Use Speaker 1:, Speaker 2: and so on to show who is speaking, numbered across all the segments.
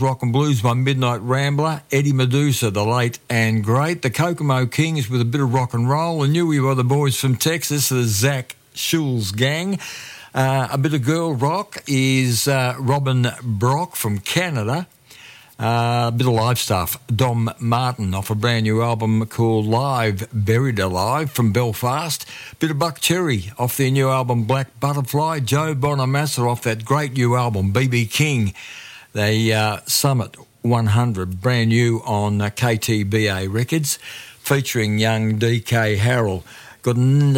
Speaker 1: Rock and Blues by Midnight Rambler, Eddie Medusa, the late and great, the Kokomo Kings with a bit of rock and roll, and we were the boys from Texas, the Zach Schulz Gang. A bit of girl rock is Robin Brock from Canada. A bit of live stuff, Dom Martin off a brand new album called Live, Buried Alive from Belfast. Bit of Buck Cherry off their new album Black Butterfly. Joe Bonamassa off that great new album B.B. King. They Summit 100, brand new on KTBA Records, featuring young DK Harrell. Got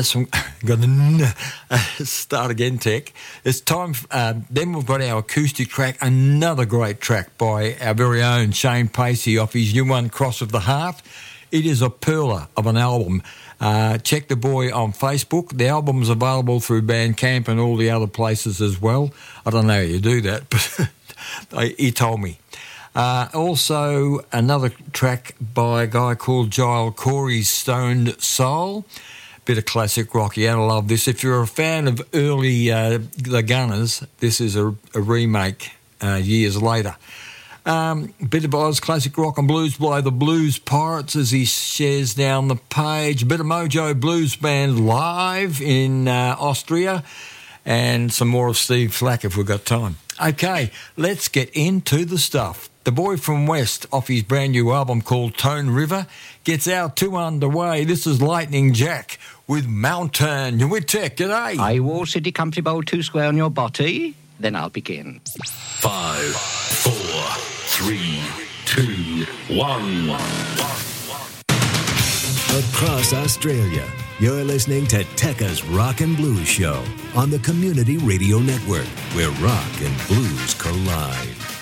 Speaker 1: start again, Tech. It's time. Then we've got our acoustic track, another great track by our very own Shane Pacey off his new one, Cross of the Heart. It is a pearler of an album. Check the boy on Facebook. The album's available through Bandcamp and all the other places as well. I don't know how you do that, but he told me. Also, another track by a guy called Giles Corey's Stoned Soul. Bit of classic rock. You gotta love this. If you're a fan of early The Gunners, this is a remake years later. Bit of Oz classic rock and blues by the Blues Pirates as he shares down the page. Bit of Mojo Blues Band live in Austria. And some more of Steve Flack if we've got time. Okay, let's get into the stuff. The boy from West, off his brand new album called Tone River, gets our two underway. This is Lightning Jack with Mountain. You're with Tech, g'day.
Speaker 2: I will City Country Bowl 2 square on your body. Then I'll begin.
Speaker 3: 5, 4, 3, 2, 1.
Speaker 4: Across Australia, you're listening to Tekka's Rock and Blues Show on the Community Radio Network, where rock and blues collide.